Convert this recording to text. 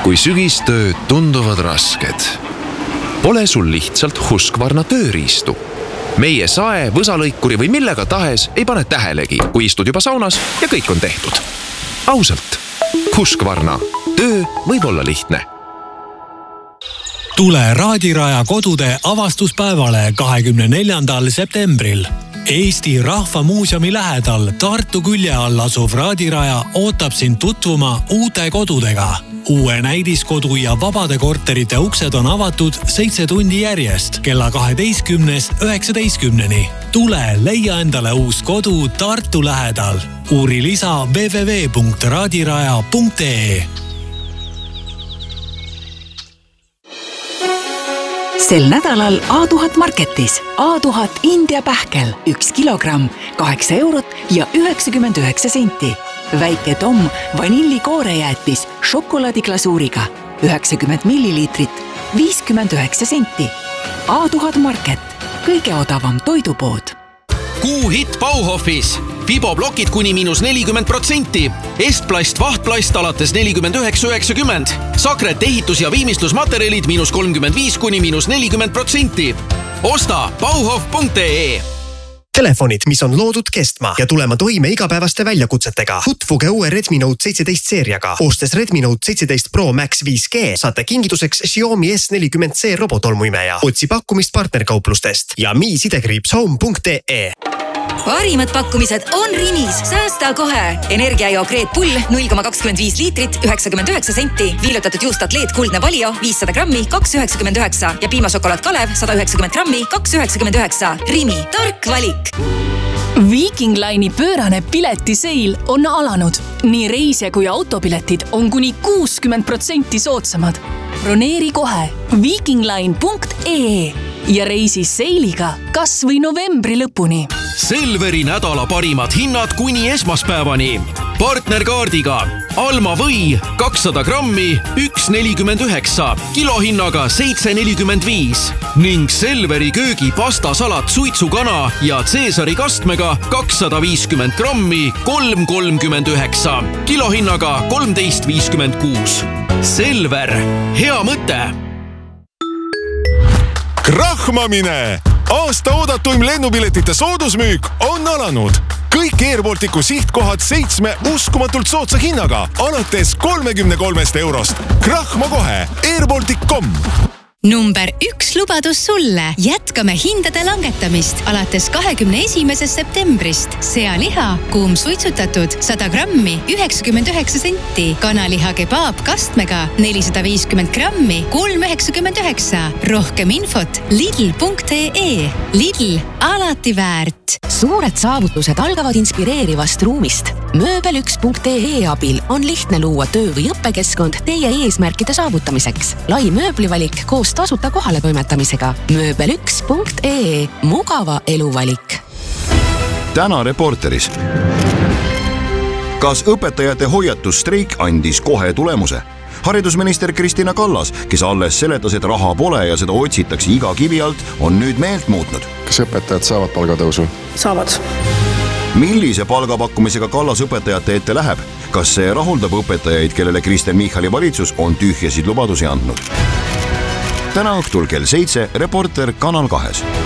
kui sügistööd tunduvad rasked. Pole sul lihtsalt Husqvarna tööriistu. Meie sae, võsalõikuri või millega tahes ei pane tähelegi, kui istud juba saunas ja kõik on tehtud. Ausalt, Husqvarna. Töö võib olla lihtne. Tule Raadiraja kodude avastuspäevale 24. septembril. Eesti Rahva Muuseumi lähedal Tartu külje all asuv Raadiraja ootab sind tutvuma uute kodudega. Uue näidiskodu ja vabade korterite uksed on avatud 7 tundi järjest kella 12-19. Tule leia endale uus kodu Tartu lähedal. Uuri lisa www.raadiraja.ee. Sel nädalal A1000 Marketis A1000 India pähkel 1 kilogramm 8 eurot ja 99 senti. Väike Tom vanillikoorejäätis šokolaadiglasuuriga 90 milliliitrit 59 senti. A1000 Market, kõige odavam toidupood. Kuu hitt Bauhofis. Fiboblokid kuni -40%. Estplast vahtplast alates 49,90. Sakret ehitus- ja viimistlusmaterjalid -35 kuni -40%. Osta bauhof.ee. Telefonid, mis on loodud kestma ja tulema toime igapäevaste väljakutsetega. Tutvuge uue Redmi Note 17 seeriaga. Ostes Redmi Note 17 Pro Max 5G saate kingituseks Xiaomi S40C robotolmuimeja. Otsi pakkumist partnerkauplustest ja mi-home.ee. Parimad pakkumised on Rimis. Säästa kohe. Energiajook Red Bull 0,25 liitrit 99 senti. Viilutatud juustatleed Kuldne Valio 500 grammi 2,99 ja piimašokolaad Kalev 190 grammi 2,99. Rimi, tark valik. Viking Line'i pöörane piletiseil on alanud. Nii reisija kui autopiletid on kuni 60% soodsamad. Broneeri kohe vikingline.ee ja reisi seiliga kas või novembri lõpuni. Selveri nädala parimad hinnad kuni esmaspäevani. Partnerkaardiga Alma või 200 grammi 1,49, kilohinnaga 7,45 ning Selveri köögi pastasalat suitsukana ja Caesari kastmega 250 grammi 3,39, kilohinnaga 13,56. Selver, hea mõte! Krahmamine! Aasta oodatuim lennupiletite soodusmüük on alanud. Kõik Airbalticu sihtkohad 7 uskumatult soodsa hinnaga alates 33 eurost. Krahma kohe Airbaltic.com. Number 1 lubadus sulle. Jätkame hindade langetamist alates 21. septembrist. Sealiha, kuum suitsutatud 100 grammi 99 senti. Kanaliha kebaab kastmega 450 grammi 3,99. Rohkem infot lidl.ee. Lidl, alati väärt. Suured saavutused algavad inspireerivast ruumist. Mööbel1.ee abil on lihtne luua töö- või õppekeskkond teie eesmärkide saavutamiseks. Lai mööblivalik koos tasuta kohaletoimetamisega. Mööbel1.ee. Mugava eluvalik. Täna Reporteris. Kas õpetajate hoiatusstreik andis kohe tulemuse? Haridusminister Kristina Kallas, kes alles seletas, et raha pole ja seda otsitakse iga kivi alt, on nüüd meelt muutnud. Kas õpetajad saavad palgatõusu? Saavad. Millise palgapakkumisega Kallas õpetajate ette läheb? Kas see rahuldab õpetajaid, kellele Kristen Michali valitsus on tühjasid lubadusi andnud? Täna õhtul kell 7 Reporter Kanal 2.